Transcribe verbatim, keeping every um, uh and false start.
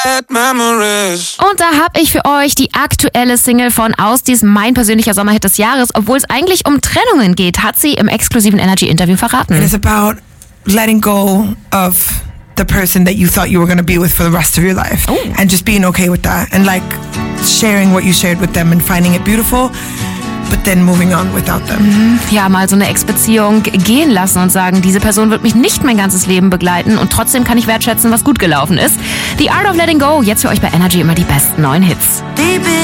bad memories. Und da habe ich für euch die aktuelle Single von Austis, mein persönlicher Sommerhit des Jahres. Obwohl es eigentlich um Trennungen geht, hat sie im exklusiven Energy-Interview verraten. It is about letting go of the person that you thought you were going to be with for the rest of your life. Oh. And just being okay with that. And like sharing what you shared with them and finding it beautiful, but then moving on without them. Ja, mal so eine Ex-Beziehung gehen lassen und sagen, diese Person wird mich nicht mein ganzes Leben begleiten und trotzdem kann ich wertschätzen, was gut gelaufen ist. The Art of Letting Go, jetzt für euch bei Energy immer die besten neuen Hits. Deep in